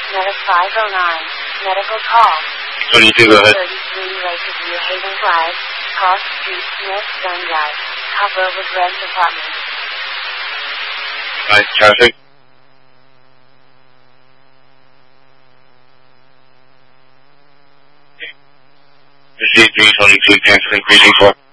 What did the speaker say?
Medic 509. Medical call. 这里这个 33 Lakeview Haven Drive. Cross Street Smith Stoneyard. Copper with Red Department. 来traffic。Receive 322 cancel increasing for